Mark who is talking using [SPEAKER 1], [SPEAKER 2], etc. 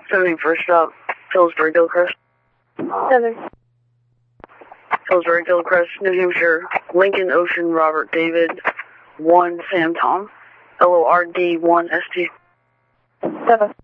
[SPEAKER 1] 71st stop, Phillipsburg, Hillcrest.
[SPEAKER 2] 7.
[SPEAKER 1] Phillipsburg, Hillcrest, New Hampshire, Lincoln, Ocean, Robert, David, 1, Sam, Tom, LORD, 1, ST.
[SPEAKER 2] 7.